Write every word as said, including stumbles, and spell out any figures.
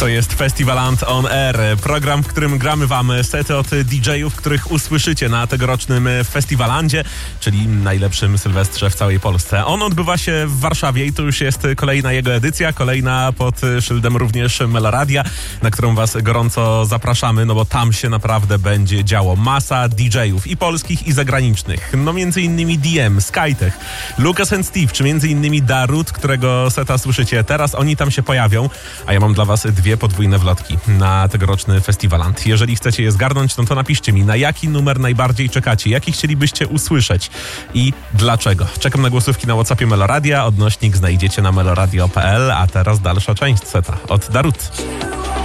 To jest Festiwaland on Air, program, w którym gramy wam sety od D J-ów, których usłyszycie na tegorocznym Festiwalandzie, czyli najlepszym sylwestrze w całej Polsce. On odbywa się w Warszawie i to już jest kolejna jego edycja, kolejna pod szyldem również Meloradia, na którą was gorąco zapraszamy, no bo tam się naprawdę będzie działo. Masa D J-ów i polskich, i zagranicznych. No między innymi D M, Skytech, Lucas and Steve, czy między innymi Darut, którego seta słyszycie teraz. Oni tam się pojawią, a ja mam dla was dwie podwójne wlotki na tegoroczny Festiwaland. Jeżeli chcecie je zgarnąć, no to napiszcie mi, na jaki numer najbardziej czekacie, jaki chcielibyście usłyszeć i dlaczego. Czekam na głosówki na WhatsAppie Meloradia, odnośnik znajdziecie na meloradio kropka p l, a teraz dalsza część seta od Darut.